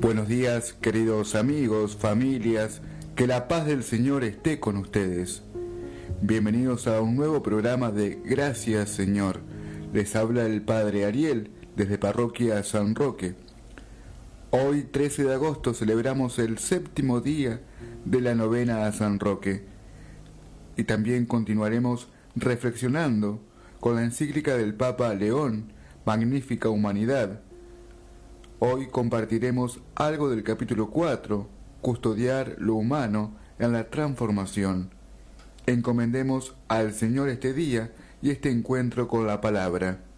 Buenos días, queridos amigos, familias, que la paz del Señor esté con ustedes. Bienvenidos a un nuevo programa de Gracias Señor. Les habla el Padre Ariel desde Parroquia San Roque. Hoy, 13 de agosto, celebramos el 7º día de la novena a San Roque. Y también continuaremos reflexionando con la encíclica del Papa León, Magnífica Humanidad. Hoy compartiremos algo del capítulo 4, Custodiar lo humano en la transformación. Encomendemos al Señor este día y este encuentro con la palabra.